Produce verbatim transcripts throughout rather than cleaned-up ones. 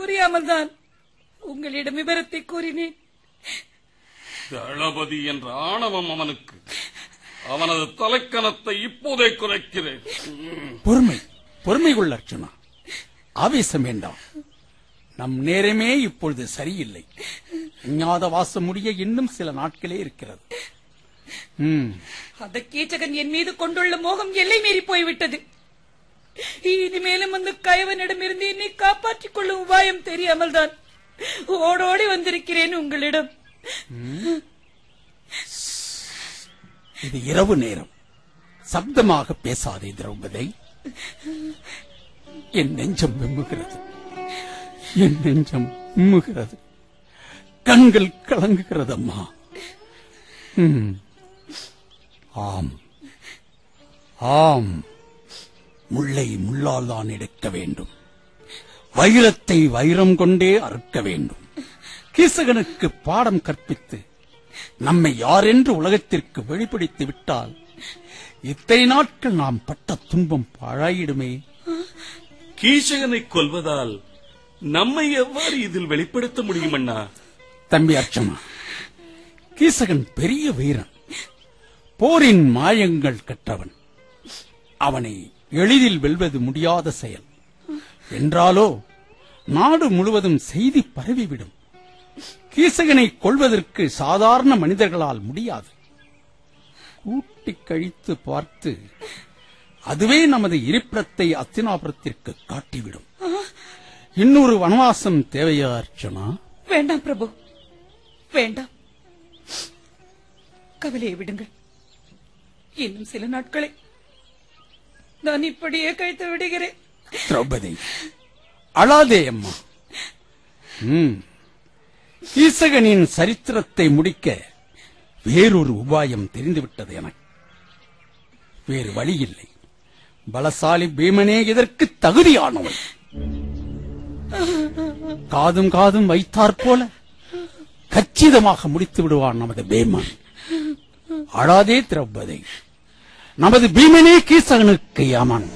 புரியாமல் தான் உங்களிடம் விவரத்தை கூறினேன். தளபதி என்ற ஆணவம் அவனுக்கு. அவனது தலைக்கணத்தை இப்போதே குறைக்கிறேன். பொறுமை பொறுமை கொள்ள அர்ச்சுனா, ஆவேசம் வேண்டாம். நம் நேரமே இப்பொழுது சரியில்லை. அஞ்ஞாத வாசம் முடிய இன்னும் சில நாட்களே இருக்கிறது. அந்த கீச்சகன் என் மீது கொண்டுள்ள மோகம் எல்லை மீறி போய்விட்டது. இனிமேலும் அந்த கயவனிடமிருந்து என்னை காப்பாற்றிக் கொள்ளும் உபாயம் தெரியாமல் தான் ஓடோடி வந்திருக்கிறேன் உங்களிடம். இது இரவு நேரம், சப்தமாக பேசாதே திரௌபதி. என் நெஞ்சம் விம்முகிறது, என் நெஞ்சம் விம்முகிறது, கண்கள் கலங்குகிறது அம்மா. ஆம் ஆம், முள்ளை முள்ளால் தான் எடுக்க வேண்டும், வைரத்தை வைரம் கொண்டே அறுக்க வேண்டும். கீசகனுக்கு பாடம் கற்பித்து நம்மை யாரென்று உலகத்திற்கு வெளிப்படுத்தி விட்டால் இத்தனை நாட்கள் நாம் பட்ட துன்பம் பாழாயிடுமே. கீசகனை கொல்வதால் நம்மை எவ்வாறு இதில் வெளிப்படுத்த முடியும் அண்ணா? தம்பி அர்ச்சனா, கீசகன் பெரிய வீரன், போரின் மாயங்கள் கற்றவன். அவனை எளிதில் வெல்வது முடியாத செயல். என்றாலோ நாடு முழுவதும் செய்தி பரவிவிடும். கீசகனை கொல்வதற்கு சாதாரண மனிதர்களால் முடியாது. கூட்டி கழித்து பார்த்து அதுவே நமது இருப்பிடத்தை அத்தினாபுரத்திற்கு காட்டிவிடும். இன்னொரு வனவாசம் தேவையா அர்ச்சனா? வேண்டாம் பிரபு, வேண்டாம். கவலையை விடுங்கள். இன்னும் சில நாட்களை நான் இப்படியே கழித்து விடுகிறேன். திரௌபதி, அழாதே அம்மா. கீசகனின் சரித்திரத்தை முடிக்க வேறொரு உபாயம் தெரிந்துவிட்டது எனக்கு. வேறு வழி இல்லை. பலசாலி பீமனே இதற்கு தகுதியானவன். காதும் காதும் வைத்தாற் போல கச்சிதமாக முடித்து விடுவான் நமது பீமன். அழாதே திரௌபதி, நமது பீமனே கீசகனுக்கு யமன்.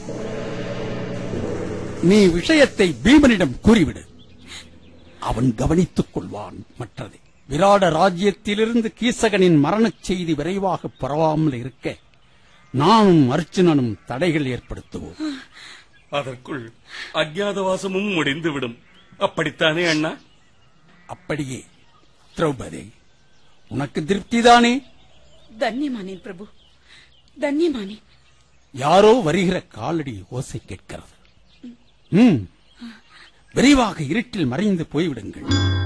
நீ விஷயத்தை பீமனிடம் கூறிவிடு, அவன் கவனித்துக் கொள்வான். மற்றது விராட ராஜ்யத்திலிருந்து கீசகனின் மரணச் செய்தி விரைவாக பரவாமல் இருக்க நானும் அர்ச்சுனனும் தடைகள் ஏற்படுத்துவோம். அதற்குள் அஜ்ஞாதவாசமும் முடிந்துவிடும். அப்படித்தானே அண்ணா? அப்படியே. திரௌபதி, உனக்கு திருப்திதானே? தன்யமானேன் பிரபு, தன்யமானேன். யாரோ வருகிற காலடி ஓசை கேட்கிறது. ம் விரைவாக இருட்டில் மறைந்து போய்விடுங்கள்.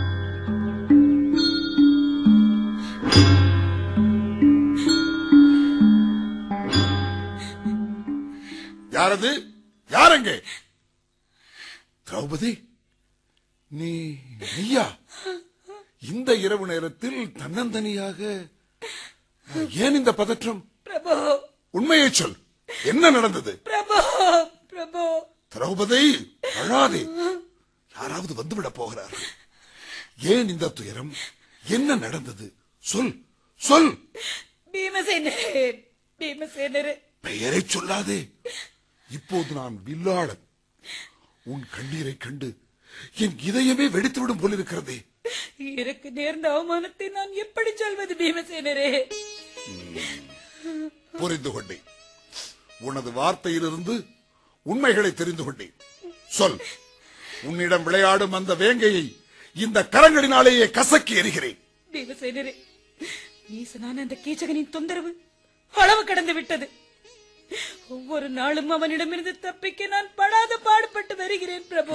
யாரது? யாரெங்கே? திரௌபதி, நீ நீயா? இந்த இரவு நேரத்தில் தன்னந்தனியாக? ஏன் இந்த பதற்றம்? பிரபு, உண்மையை சொல், என்ன நடந்தது? பிரபு, பிரபு. திரௌபதி, அழாதே. யாராவது வந்துவிட போகிறார்கள். ஏன் இந்த துயரம்? என்ன நடந்தது? சொல், சொல். பீமசேனரே, பீமசேனரே. பெயரை சொல்லாதே. இப்போது நான் வில்லாளன். உன் கண்ணீரை கண்டு என் இதயமே வெடித்துவிடும் போலிருக்கிறதே. எனக்கு நேர்ந்த அவமானத்தை நான் எப்படி சொல்வது பீமசேனரே? புரிந்து கொண்டேன். உனது வார்த்தையிலிருந்து உண்மைகளை தெரிந்து கொண்டேன். சொல், உன்னிடம் விளையாடும் அந்த வேங்கையை இந்த கரங்களினாலேயே கசக்கி எறிகிறேன். பீமசேனரே, ஈசனான அந்த கீச்சகனின் தொந்தரவு அளவு கடந்து விட்டது. ஒவ்வொரு நாளும் அவனிடமிருந்து தப்பிக்க நான் படாத பாடுபட்டு வருகிறேன் பிரபு.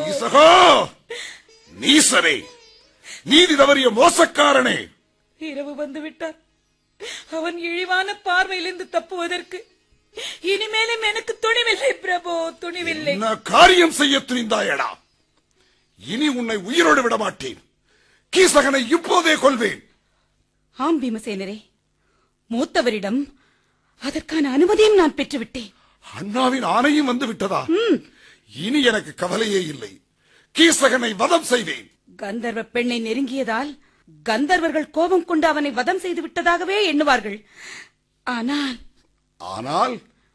நீசரே, நீதி தவறிய மோசக்காரனே. இரவு வந்து விட்டார். அவன் இழிவான பார்வையிலிருந்து தப்புவதற்கு இனிமேலும் எனக்கு துணிவில்லை பிரபு, துணிவில்லை. என்ன காரியம் செய்ய துணிந்தாயடா? இனி உன்னை உயிரோடு விட மாட்டேன். கீசகனை இப்போதே கொல்வேன். ஆம் பீமசேனரே, மூத்தவரிடம் அதற்கான அனுமதியும் நான் பெற்றுவிட்டேன். அண்ணாவின் ஆணையும் வந்து விட்டதா? இனி எனக்கு கவலையே இல்லை. கீசகனை வதம் செய்வேன். கந்தர்வ பெண்ணை நெருங்கியதால் கந்தர்வர்கள் கோபம் கொண்டு அவனை வதம் செய்து விட்டதாகவே எண்ணுவார்கள். ஆனால் ஆனால்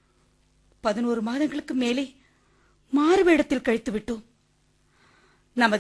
பதினோரு மாதங்களுக்கு மேலே மாறுவேடத்தில் கழித்து விட்டோம். நமது